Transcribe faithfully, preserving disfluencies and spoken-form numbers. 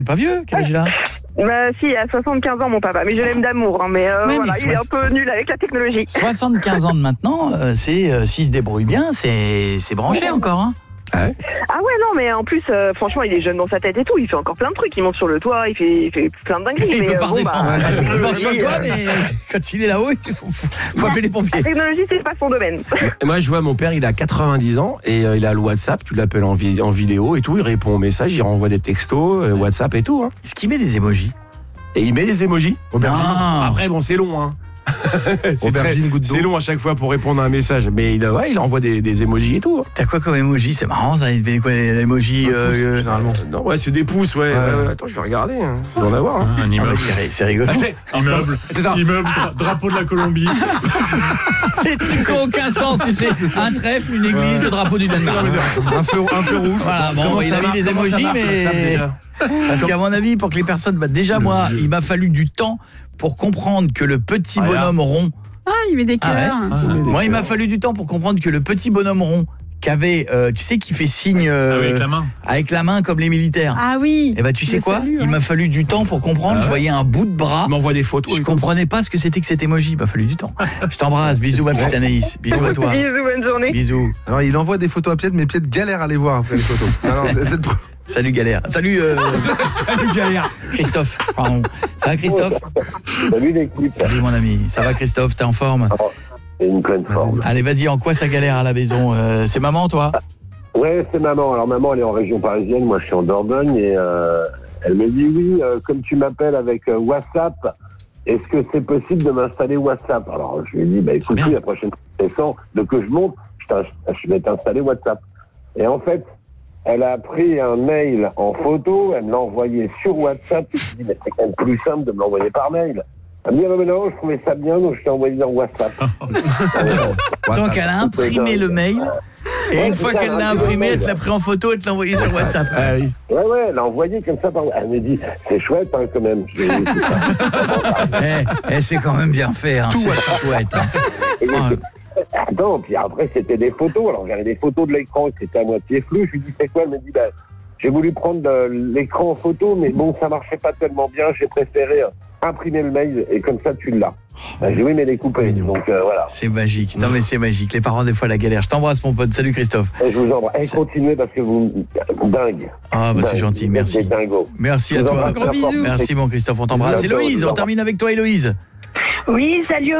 Pas vieux, quel âge il a? Bah si, il a soixante-quinze ans mon papa, mais je l'aime d'amour, hein, mais, euh, Ouais, voilà, mais il est un soix- peu nul avec la technologie. soixante-quinze ans de maintenant, euh, c'est euh, s'il se débrouille bien, c'est c'est branché encore. Hein. Ah ouais, non, mais en plus, euh, franchement, il est jeune dans sa tête et tout, il fait encore plein de trucs, il monte sur le toit, il fait, il fait plein de dingueries. Il mais, peut euh, pas bon, redescendre. bah, la Il peut pas sur le technologie, toit, euh, mais quand il est là-haut, il faut, faut, faut appeler les pompiers. La technologie, c'est pas son domaine. Et moi, je vois mon père, il a quatre-vingt-dix ans et euh, il a le WhatsApp. Tu l'appelles en, vi- en vidéo et tout. Il répond aux messages, il renvoie des textos, euh, WhatsApp et tout. Hein. Est-ce qu'il met des émojis? Et il met des émojis. Ah. Après, bon, c'est long. Hein. c'est, Aubergine, très- goutte d'eau. c'est long à chaque fois pour répondre à un message. Mais il, ouais, il envoie des, des émojis et tout. Hein. T'as quoi comme émoji? C'est marrant ça, il fait quoi l'émoji euh, euh, Généralement. Non, ouais, c'est des pouces, ouais. Ouais. Ouais, ouais, attends, je vais regarder. Hein. Je vais en avoir. Hein. Un ah, immeuble. mais c'est, c'est rigolo. Ah, c'est- Immeuble. C'est ça. Immeuble, dra- drapeau de la Colombie. Des trucs qui n'ont aucun sens, tu sais. Un trèfle, une église, le drapeau du Danemark. Un feu, un feu rouge. Voilà, bon, Comment il ça a mis marche- des comment ça émojis, marche, le WhatsApp, mais... déjà Parce qu'à mon avis, pour que les personnes... Bah, déjà, moi, il m'a fallu du temps pour comprendre que le petit Ah, bonhomme rond... Ah, il met des Ah ouais cœurs. Moi, il m'a fallu du temps pour comprendre que le petit bonhomme rond qu'avait, euh, tu sais, qui fait signe euh, Avec la main. avec la main comme les militaires. Ah oui. Et bah, tu sais Le quoi? salut, Il ouais. m'a fallu du temps pour comprendre. Ah ouais Je voyais un bout de bras. Il m'envoie des photos. Je et tout. comprenais pas ce que c'était que cet emoji. Il m'a fallu du temps. Je t'embrasse. Bisous, ma petite Anaïs. Bisous à toi. Bisous, bonne journée. Bisous. Alors, il envoie des photos à Pied, mais Pied galère à les voir après les photos. Non, non, c'est, c'est le pro- Salut Galère. Salut, euh, Salut, galère. Christophe. Pardon. Ça va Christophe? Salut l'équipe, Salut mon ami. Ça va Christophe? T'es en forme? c'est une pleine forme. Allez, vas-y. En quoi ça galère à la maison? Euh, C'est maman, toi? Ouais, c'est maman. Alors maman, elle est en région parisienne, moi je suis en Dordogne et euh, elle me dit oui, euh, comme tu m'appelles avec euh, WhatsApp, est-ce que c'est possible de m'installer WhatsApp? Alors je lui ai dit, bah écoute, Bien. oui, la prochaine fois de que je monte, je, t'in- je vais t'installer WhatsApp. Et en fait, elle a pris un mail en photo, elle me l'a envoyé sur WhatsApp. Je lui ai dit, mais c'est quand même plus simple de me l'envoyer par mail. Elle me dit, ah, mais non, je trouvais ça bien, donc je t'ai envoyé dans WhatsApp. Donc elle a imprimé le mail. Et Ouais, une c'est fois ça, qu'elle l'a un petit imprimé, mail. elle te l'a pris en photo et te l'a envoyé sur WhatsApp. Ah oui. Ouais, ouais, elle l'a envoyé comme ça par... Elle me dit, c'est chouette, hein, quand même. Je lui ai dit, c'est ça. Eh, eh, c'est quand même bien fait. Hein. C'est chouette. Hein. Oh, Attends, puis après, c'était des photos. Alors, j'avais des photos de l'écran qui étaient à moitié floues. Je lui dis, c'est quoi? Elle me dit, bah, j'ai voulu prendre euh, l'écran en photo, mais bon, ça marchait pas tellement bien. J'ai préféré euh, imprimer le mail et comme ça, tu l'as. Bah, j'ai oui, mais les couper. Donc, euh, voilà. c'est magique. Non mais c'est magique. Les parents des fois la galère. Je t'embrasse mon pote. Salut Christophe. Et je vous embrasse. Et continuez parce que vous... Dingue. Ah bah c'est Dingue. gentil. Vous êtes Merci. des dingos. Merci à Je vous toi. embrasse Gros très fort. bisous. Merci mon Christophe. On t'embrasse. Bisous à toi, Héloïse, je vous on embrasse. termine avec toi Héloïse. Oui, salut